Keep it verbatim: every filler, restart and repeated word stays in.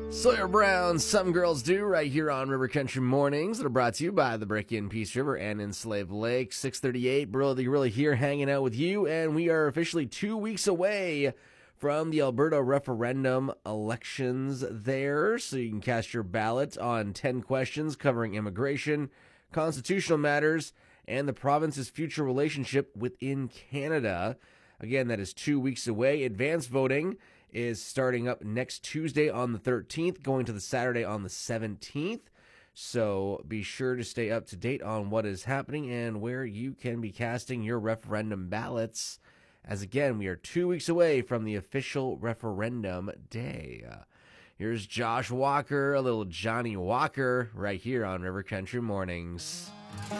Sawyer Brown, Some Girls Do, right here on River Country Mornings that are brought to you by the Brick in Peace River and in Slave Lake. six thirty-eight, Bro the Gorilla here hanging out with you, and we are officially two weeks away from the Alberta referendum elections there. So you can cast your ballot on ten questions covering immigration, constitutional matters, and the province's future relationship within Canada. Again, that is two weeks away. Advanced voting is starting up next Tuesday on the thirteenth, going to the Saturday on the seventeenth. So be sure to stay up to date on what is happening and where you can be casting your referendum ballots. As again, we are two weeks away from the official referendum day. Uh, here's Josh Walker, a little Johnny Walker, right here on River Country Mornings.